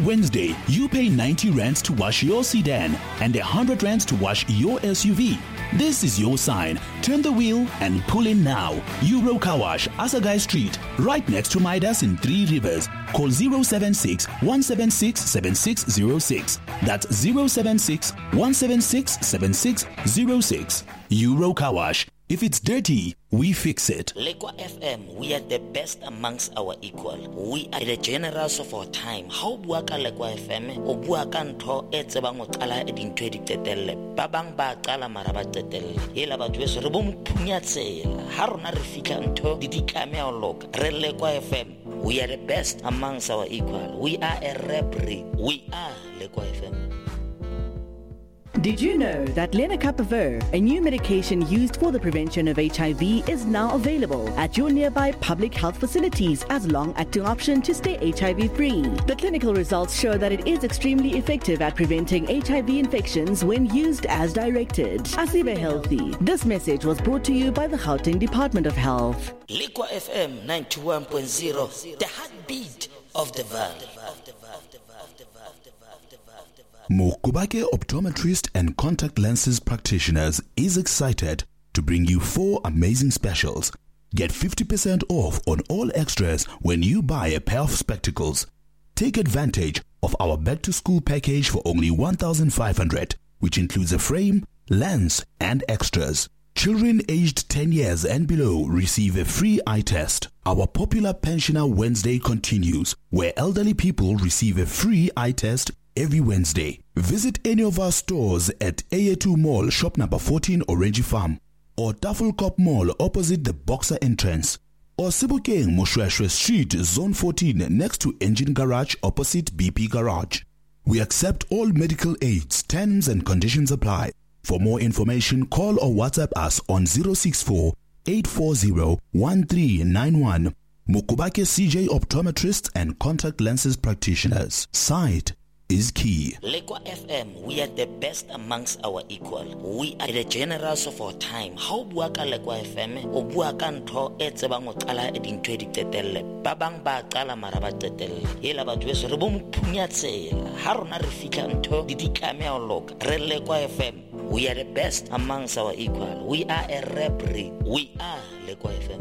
Wednesday, you pay 90 rands to wash your sedan and 100 rands to wash your SUV. This is your sign. Turn the wheel and pull in now. Euro Car Wash, Asagai Street, right next to Midas in Three Rivers. Call 076-176-7606. That's 076-176-7606. Euro Car Wash. If it's dirty, we fix it. Lekwa FM, we are the best amongst our equal. We are the generals of our time. How buaka Lekwa FM? O buaka ntho e tsebang o qala e dintho e ditetelle. Ba bang ba qala mara ba tetelle. Hela batho beso re bo mphunya tsela. Ha rona re fika ntho di ditlame o loka. Re Lekwa FM. We are the best amongst our equal. We are a rap breed. We are Lekwa FM. Did you know that lenacapavir, a new medication used for the prevention of HIV, is now available at your nearby public health facilities as long-acting option to stay HIV-free? The clinical results show that it is extremely effective at preventing HIV infections when used as directed. Asibe Healthy. This message was brought to you by the Gauteng Department of Health. Lekwa FM 91.0, the heartbeat of the valley. Mokubake Optometrist and Contact Lenses Practitioners is excited to bring you 4 amazing specials. Get 50% off on all extras when you buy a pair of spectacles. Take advantage of our back-to-school package for only 1,500, which includes a frame, lens, and extras. Children aged 10 years and below receive a free eye test. Our popular Pensioner Wednesday continues, where elderly people receive a free eye test every Wednesday. Visit any of our stores at AA2 Mall, shop number 14, Orange Farm, or Tafelkop Mall opposite the Boxer entrance, or Sebokeng Moshweshwe Street, Zone 14, next to Engine Garage opposite BP Garage. We accept all medical aids. Terms and conditions apply. For more information, call or WhatsApp us on 064-840-1391. Mokubake CJ Optometrists and Contact Lenses Practitioners. Sight is key. Lekwa FM, we are the best amongst our equal. We are the generals of our time. How buaka Lekwa FM? O buaka ntho e tsebang o qala e dintho e ditetelle. Ba bang ba qala mara ba tetelle. Hela batho beso re bo mphunya tsela. Ha rona re fika ntho di ditlame o loka. Re Lekwa FM. We are the best amongst our equal. We are a rap breed. We are Lekwa FM.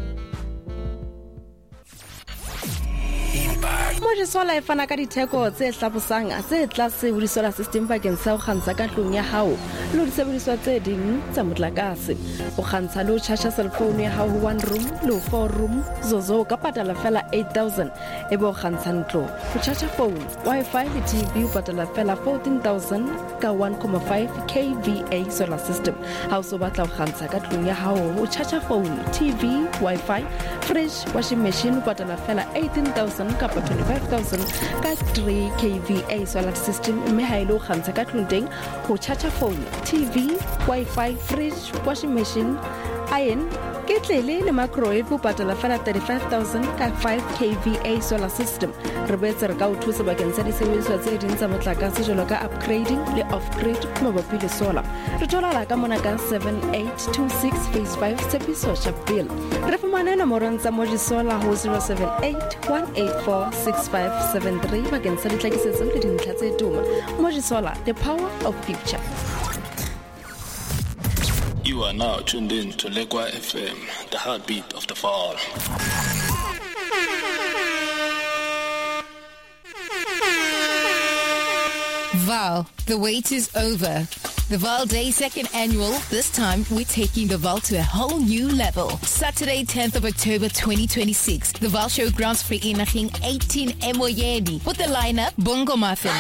Mojisola e fana ka ditheko tse hlabosang tse tlase ho disolar system bakeng sa ho kgantsha ka tlung ya hao le ho disebediswa tse ding tsa motlakase o kgantsha le ho charge cell phone ya hao ho 1 room le ho 4 room zozo ka patala fela 8,000 e bo kgantsha ntlo ho charge phone wifi le TV o patala fela 14,000 ka 1.5 kVA solar system ha o so batla ho kgantsha ka tlung ya hao ho charge phone TV wifi fridge washing machine o patala fela 18,000 ka 25,000 ka 3 kVA solar system mme ha ile o kgantsha ka tlung teng ho charge phone TV wifi fridge washing machine iron ketlele le microwave o patala fela 35,000 ka 5 kVA solar system re boetse re ka o thusa bakeng sa disebediswa tse ding tsa motlakase jalo ka upgrading le off-grid mabapi le solar re thola ka mona ka 7826 phase 5 Tshepiso Chapel re fumana nomoro tsa Mojisola ho 078-184-6573 bakeng sa ditlhakisetso le dintlha tse tuma. Mojisola, the power of future. You are now tuned in to Lekwa FM, the heartbeat of the fall. Val, the wait is over. The Val Day 2nd Annual, this time we're taking the Val to a whole new level. Saturday 10th of October 2026, the Val Showgrounds Free Inaching 18 Emoyeni with the lineup Bongo Muffin,